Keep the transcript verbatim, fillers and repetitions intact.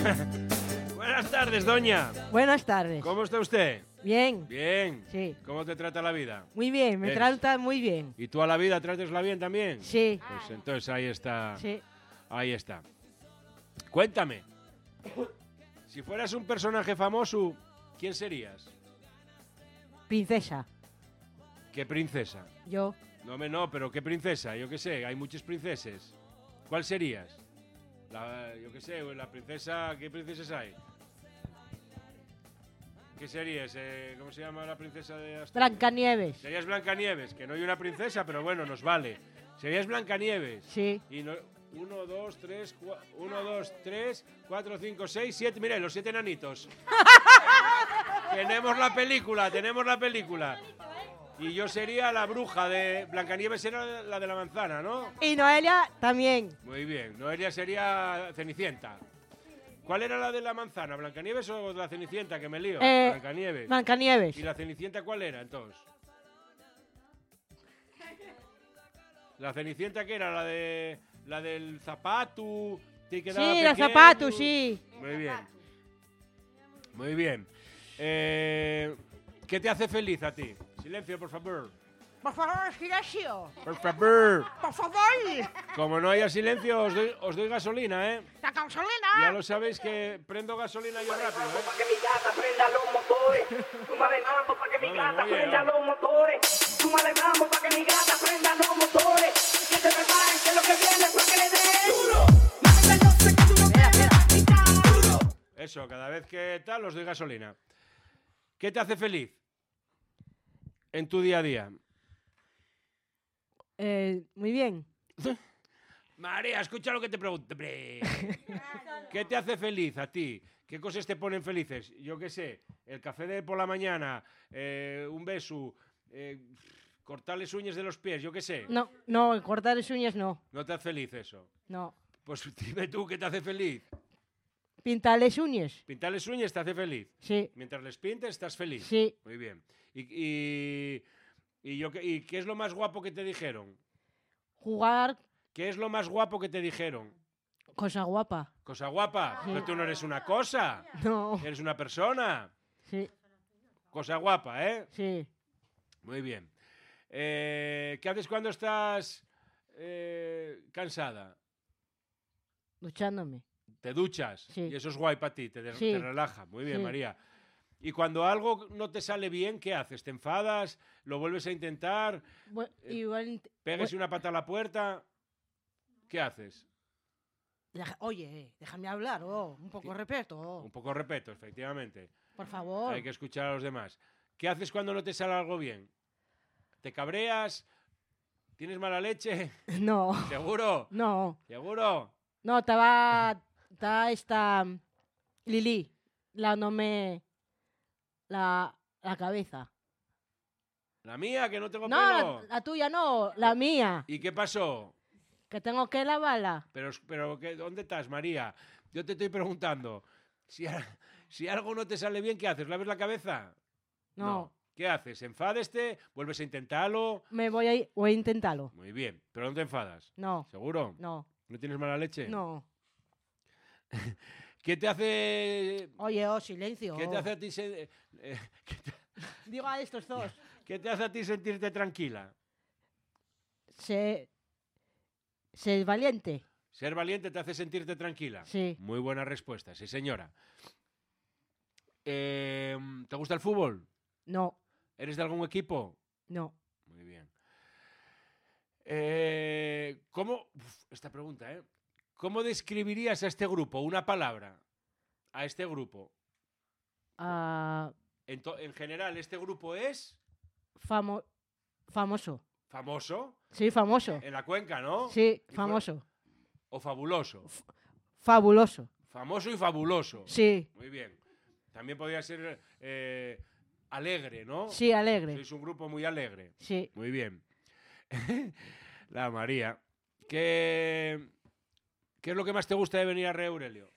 Buenas tardes, doña. Buenas tardes. ¿Cómo está usted? Bien. Bien. Sí. ¿Cómo te trata la vida? Muy bien, me ¿Ves? trata muy bien. ¿Y tú a la vida tratesla bien también? Sí. Pues entonces ahí está. Sí. Ahí está. Cuéntame. Si fueras un personaje famoso, ¿quién serías? Princesa. ¿Qué princesa? Yo. No, me no, pero ¿qué princesa? Yo qué sé, hay muchas princesas. ¿Cuál serías? La, yo qué sé, la princesa... ¿Qué princesas hay? ¿Qué serías? Eh, ¿Cómo se llama la princesa de Asturias? Blancanieves. Serías Blancanieves, que no hay una princesa, pero bueno, nos vale. Serías Blancanieves. Sí. Y no, uno, dos, tres, cua, uno, dos, tres, cuatro, cinco, seis, siete. Mira, los siete enanitos. Tenemos la película, tenemos la película. Y yo sería la bruja de... Blancanieves era la de la manzana, ¿no? Y Noelia también. Muy bien. Noelia sería Cenicienta. ¿Cuál era la de la manzana? ¿Blancanieves o la Cenicienta? Que me lío. Eh, Blancanieves. Blancanieves. ¿Y la Cenicienta cuál era, entonces? ¿La Cenicienta qué era? ¿La de la del zapato? Que quedaba Sí, el pequeño? zapato, sí. Muy bien. Muy bien. Eh, ¿Qué te hace feliz a ti? Silencio, por favor. Por favor, silencio. Por favor. Por favor. Como no haya silencio, os doy, os doy gasolina, ¿eh? La gasolina. Ya lo sabéis que prendo gasolina yo rápido, ¿eh? Para que mi gata prenda los motores. Súmale mambo para que mi Vale, gata muy bien, prenda ¿no? los motores. Súmale mambo para que mi gata prenda los motores. Que se preparen que lo que viene es para que le den duro. Mami, yo sé que tú no me vas a quitar duro. Eso, cada vez que tal, os doy gasolina. ¿Qué te hace feliz en tu día a día? Eh, muy bien. María, escucha lo que te pregunto. hombre. ¿Qué te hace feliz a ti? ¿Qué cosas te ponen felices? Yo qué sé, el café de por la mañana, eh, un beso, eh, cortarles uñas de los pies, yo qué sé. No, no, cortar las uñas no. ¿No te hace feliz eso? No. Pues dime tú, ¿qué te hace feliz? Pintar las uñas. Pintarles uñas te hace feliz. Sí. Mientras les pintes, estás feliz. Sí. Muy bien. ¿Y, y, y, yo, qué- y qué es lo más guapo que te dijeron? Jugar ¿Qué es lo más guapo que te dijeron? cosa guapa. ¿Cosa guapa? Sí. Pero tú no eres una cosa. No. Eres una persona. Sí. Cosa guapa, ¿eh? Sí. Muy bien. Eh, ¿Qué haces cuando estás eh, cansada? Duchándome. Te duchas. Sí. Y eso es guay para ti, te, de- Sí. te relaja. Muy bien, Sí. María. Y cuando algo no te sale bien, ¿qué haces? ¿Te enfadas? ¿Lo vuelves a intentar? Bu- Eh, igual int- ¿Pegas bu- una pata a la puerta? ¿Qué haces? Deja- Oye, déjame hablar, oh, un poco de respeto, oh, Un poco repeto, efectivamente. por favor. Hay que escuchar a los demás. ¿Qué haces cuando no te sale algo bien? ¿Te cabreas? ¿Tienes mala leche? No, ¿Seguro? no, ¿Seguro? no, estaba, está esta mm, Lili, la no me, la, la cabeza. ¿La mía, que no tengo No, pelo? la, la tuya no, la mía, ¿Y qué pasó? que tengo que lavarla. Pero, pero ¿qué- ¿dónde estás, María? Yo te estoy preguntando. Si, a- si algo no te sale bien, ¿qué haces? ¿Laves la cabeza? No, ¿Qué haces? ¿Enfádeste? ¿Vuelves a intentarlo? me voy a, ir- voy a intentarlo. Muy bien. ¿Pero no te enfadas? No, ¿Seguro? no, ¿No tienes mala leche? no. ¿Qué te hace... Oye, oh, silencio. ¿Qué te oh. hace a ti... se- eh, ¿qué, te, Digo a estos dos. qué te hace a ti sentirte tranquila? Sé, sé valiente. Ser valiente te hace sentirte tranquila. Sí. Muy buena respuesta, sí señora. Eh, ¿Te gusta el fútbol? No, ¿Eres de algún equipo? no. Muy bien. Eh, ¿Cómo? Uf, esta pregunta, ¿eh? ¿Cómo describirías a este grupo? Una palabra. A este grupo. Ah, En, to- en general, este grupo es famo- famoso. famoso Sí, famoso. en la cuenca, ¿no? Sí, fue- famoso. O fabuloso. Fabuloso. Famoso y fabuloso. Sí, Muy bien. También podría ser eh, alegre, ¿no? sí, alegre. Sois un grupo muy alegre. Sí. Muy bien. La María. ¿Qué, ¿Qué es lo que más te gusta de venir a Re Aurelio?